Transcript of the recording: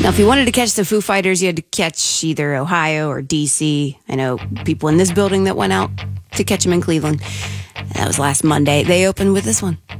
Now, if you wanted to catch the Foo Fighters, you had to catch either Ohio or D.C. I know people in this building that went out to catch them in Cleveland. That was last Monday. They opened with this one.